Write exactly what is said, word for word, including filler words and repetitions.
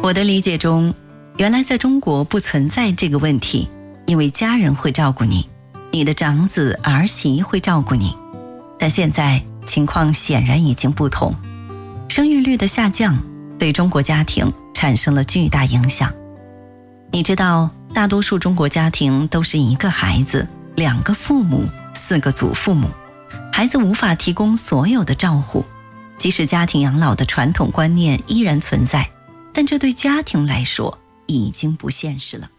我的理解中，原来在中国不存在这个问题，因为家人会照顾你，你的长子儿媳会照顾你。但现在情况显然已经不同，生育率的下降对中国家庭产生了巨大影响。你知道，大多数中国家庭都是一个孩子，两个父母，四个祖父母，孩子无法提供所有的照护。即使家庭养老的传统观念依然存在，但这对家庭来说已经不现实了。